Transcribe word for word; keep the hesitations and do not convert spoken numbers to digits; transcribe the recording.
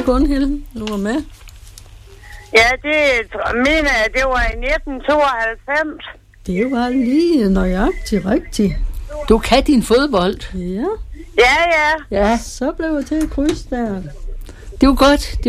Gunhild, du var med. Ja, det mener jeg, det var i nitten tooghalvfems. Det var lige nøjagtigt rigtigt. Du kan din fodbold. Ja. Ja, ja. Ja, Så blev jeg til at krydse der. det var godt.